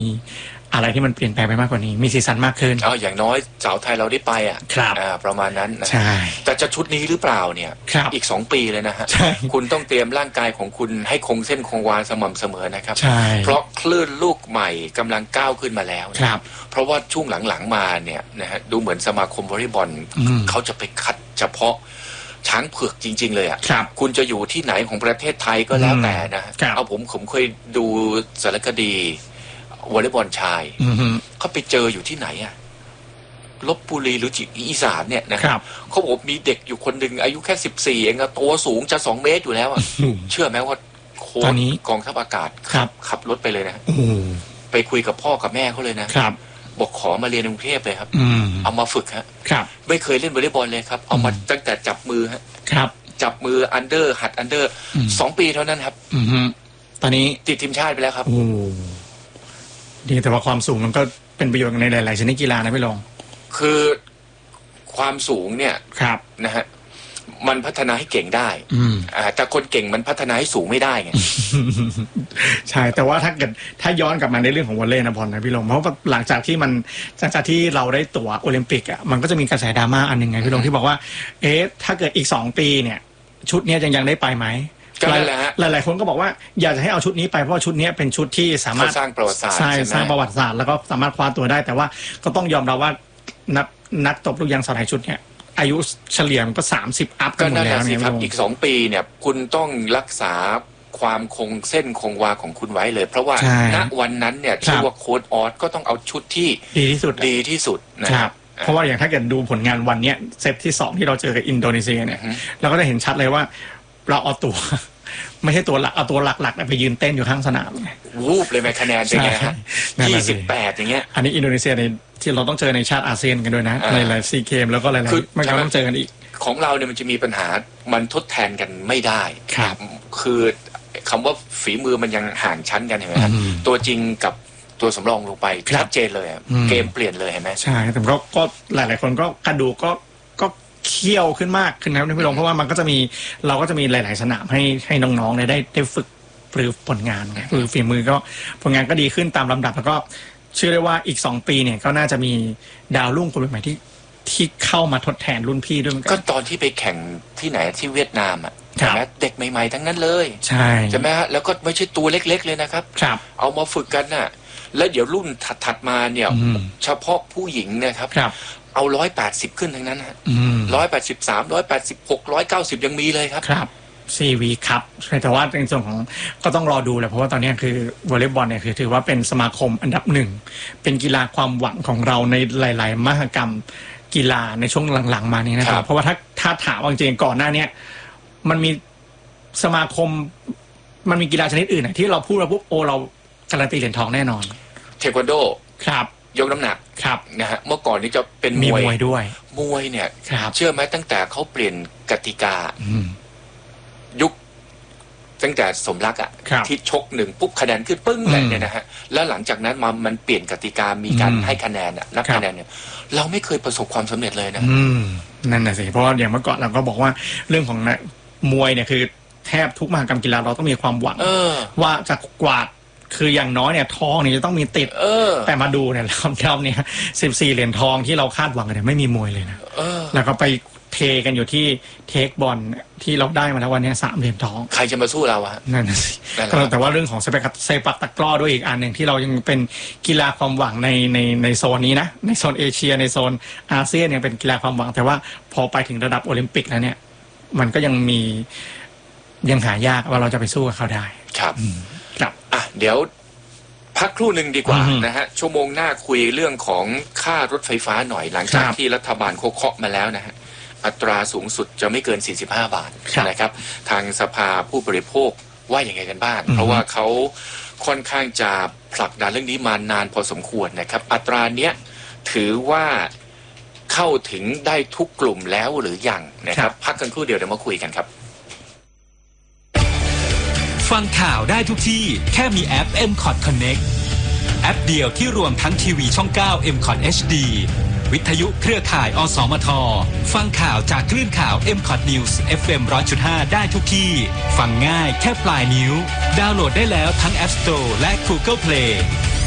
อะไรที่มันเปลี่ยนแปลงไปมากกว่านี้มีสีสันมากขึ้นอย่างน้อยสาวไทยเราได้ไปครับประมาณนั้นนะใช่แต่จะชุดนี้หรือเปล่าเนี่ยอีก2 ปีเลยนะฮะคุณต้องเตรียมร่างกายของคุณให้คงเส้นคงวาสม่ำเสมอนะครับเพราะคลื่นลูกใหม่กำลังก้าวขึ้นมาแล้วครับเพราะว่าช่วงหลังๆมาเนี่ยนะฮะดูเหมือนสมาคมวอลเลย์บอลเขาจะไปคัดเฉพาะช้างเผือกจริงๆเลยคุณจะอยู่ที่ไหนของประเทศไทยก็แล้วแต่นะเอาผมเคยดูสารคดีวอลเลย์บอลชายเขาไปเจออยู่ที่ไหนลพบุรีหรืออีสานเนี่ยนะครับเขาบอกมีเด็กอยู่คนหนึ่งอายุแค่14เองตัวสูงจะ2 เมตรอยู่แล้วเชื่อไหมว่าโค้ชกองทัพอากาศขับรถไปเลยนะไปคุยกับพ่อกับแม่เขาเลยนะครับบอกขอมาเรียนกรุงเทพเลยครับเอามาฝึกไม่เคยเล่นวอลเลย์บอลเลยครับเอามาตั้งแต่จับมือจับมืออันเดอร์หัดอันเดอร์2 ปีเท่านั้นครับตอนนี้ติดทีมชาติไปแล้วครับดีแต่ว่าความสูงมันก็เป็นประโยชน์ในหลายๆชนิดกีฬานะพี่ลงคือความสูงเนี่ยนะฮะมันพัฒนาให้เก่งได้แต่คนเก่งมันพัฒนาให้สูงไม่ได้ไงใช่แต่ว่าถ้าย้อนกลับมาในเรื่องของวอลเลย์นะบอลนะพี่ลงเพราะหลังจากที่เราได้ตั๋วโอลิมปิกมันก็จะมีกระแสดราม่าอันหนึ่งไงพี่ลงที่บอกว่าถ้าเกิดอีก2 ปีเนี่ยชุดนี้ยังได้ไปไหมหลายคนก็บอกว่าอยากจะให้เอาชุดนี้ไปเพราะว่าชุดนี้เป็นชุดที่สามารถสร้างประวัติศาสตร์สร้างประวัติศาสตร์แล้วก็สามารถคว้าตัวได้แต่ว่าก็ต้องยอมรับว่านักตบลูกยางสาวไทยชุดเนี้ยอายุเฉลี่ยมันก็30อัพกันหมดแล้วเนี่ยอีก2 ปีเนี่ยคุณต้องรักษาความคงเส้นคงวาของคุณไว้เลยเพราะว่าณวันนั้นเนี่ยชื่อว่าโค้ชออสก็ต้องเอาชุดที่ดีที่สุดนะครับเพราะว่าอย่างถ้าเกิดดูผลงานวันนี้เซตที่2ที่เราเจอกับอินโดนีเซียเนี่ยเราก็จะเห็นชัดเลยว่าเราเอาตัวไม่ใช่ตัวหลักเอาตัวหลักๆไปยืนเต้นอยู่ข้างสนามวูบเลยไหมคะแนนเป็นไงฮะ28อย่างเงี้ยอันนี้อินโดนีเซียในที่เราต้องเจอในชาติอาเซียนกันด้วยนะในหลายซีเกมแล้วก็หลายๆมันก็ต้องเจอกันอีกของเราเนี่ยมันจะมีปัญหามันทดแทนกันไม่ได้คือคำว่าฝีมือมันยังห่างชั้นกันเห็นไหมฮะตัวจริงกับตัวสำรองลงไปชัดเจนเลยเกมเปลี่ยนเลยเห็นไหมใช่แต่ก็หลายๆคนก็กระดูกก็เคี่ยวขึ้นมากขึ้นนะพี่ลงเพราะว่ามันก็จะมีเราก็จะมีหลายๆสนามให้น้องๆได้ฝึกหรือผลงานคือฝีมือก็ผลงานก็ดีขึ้นตามลำดับแล้วก็เชื่อได้ว่าอีก2 ปีเนี่ยก็น่าจะมีดาวรุ่งคนใหม่ที่เข้ามาทดแทนรุ่นพี่ด้วยก็ตอนที่ไปแข่งที่ไหนที่เวียดนามใช่ไหมเด็กใหม่ๆทั้งนั้นเลยใช่ไหมฮะแล้วก็ไม่ใช่ตัวเล็กๆเลยนะครับเอามาฝึกกันน่ะแล้วเดี๋ยวรุ่นถัดมาเนี่ยเฉพาะผู้หญิงนะครับเอา180ขึ้นทั้งนั้นฮะ183 186 190ยังมีเลยครับ CV ครับแต่ว่าในส่วนของก็ต้องรอดูแหละเพราะว่าตอนนี้คือวอลเลย์บอลเนี่ยคือถือว่าเป็นสมาคมอันดับ1เป็นกีฬาความหวังของเราในหลายๆมหกรรมกีฬาในช่วงหลังๆมานี้นะครับเพราะว่าถ้าถามจริงๆก่อนหน้านี้มันมีสมาคมมันมีกีฬาชนิดอื่นที่เราพูดเราปุ๊บเราการันตีเหรียญทองแน่นอนเทควันโดครับยกน้ำหนักนะฮะเมื่อก่อนนี้จะเป็นมวยด้วยมวยเนี่ยเชื่อไหมตั้งแต่เขาเปลี่ยนกติกายุคตั้งแต่สมรักที่ชก1ปุ๊บคะแนนขึ้นปึ้งเลยเนี่ยนะฮะแล้วหลังจากนั้นมันเปลี่ยนกติกามีการให้คะแนนนับคะแนนเนี่ยเราไม่เคยประสบความสำเร็จเลยนะนั่นน่ะสิเพราะว่าอย่างเมื่อก่อนเราก็บอกว่าเรื่องของมวยเนี่ยคือแทบทุกมหกรรมกีฬาเราต้องมีความหวังว่าจะกวาดคืออย่างน้อยเนี่ยทองเนี่ยจะต้องมีติดแต่มาดูเนี่ยรอบนี้14 เหรียญทองที่เราคาดหวังกันเนี่ยไม่มีมวยเลยนะแล้วก็ไปเทกันอยู่ที่เทคบอลที่เราได้มาแล้ววันนี้3 เหรียญทองใครจะมาสู้เราอะนั่นน่ะสิแต่ว่าเรื่องของเซปักตะกร้อด้วยอีกอันหนึ่งที่เรายังเป็นกีฬาความหวังในโซนนี้นะในโซนเอเชียในโซนอาเซียนยังเป็นกีฬาความหวังแต่ว่าพอไปถึงระดับโอลิมปิกแล้วเนี่ยมันก็ยังหายากว่าเราจะไปสู้กับเขาได้ครับเดี๋ยวพักครู่หนึ่งดีกว่านะฮะชั่วโมงหน้าคุยเรื่องของค่ารถไฟฟ้าหน่อยหลังจากที่รัฐบาลเคาะมาแล้วนะฮะอัตราสูงสุดจะไม่เกิน45 บาทนะครับทางสภาผู้บริโภคว่าอย่างไงกันบ้างเพราะว่าเขาค่อนข้างจะผลักดันเรื่องนี้มานานพอสมควรนะครับอัตราเนี้ยถือว่าเข้าถึงได้ทุกกลุ่มแล้วหรือยังนะครับพักกันครู่เดียวเดี๋ยวมาคุยกันครับฟังข่าวได้ทุกที่แค่มีแอป MCOT Connect แอปเดียวที่รวมทั้งทีวีช่อง 9 MCOT HD วิทยุเครือข่ายอสมทฟังข่าวจากคลื่นข่าว MCOT News FM 100.5 ได้ทุกที่ฟังง่ายแค่ปลายนิ้วดาวน์โหลดได้แล้วทั้ง App Store และ Google Play